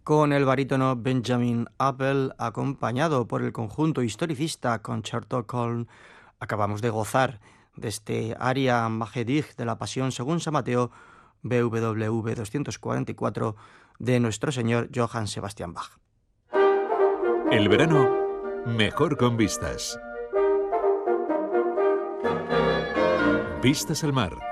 con el barítono Benjamin Appel, acompañado por el conjunto historicista Concerto Köln. Acabamos de gozar de este aria Magedig de la Pasión según San Mateo, BWV 244, de nuestro señor Johann Sebastian Bach. El verano, mejor con vistas. Vistas al mar.